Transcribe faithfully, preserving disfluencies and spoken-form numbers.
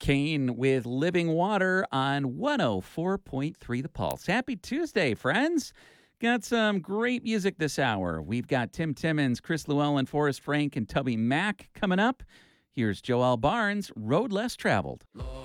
Kane with Living Water on one oh four point three The Pulse. Happy Tuesday, friends. Got some great music this hour. We've got Tim Timmons, Chris Llewellyn, Forrest Frank, and Tubby Mack coming up. Here's Joel Barnes, Road Less Traveled. Lord.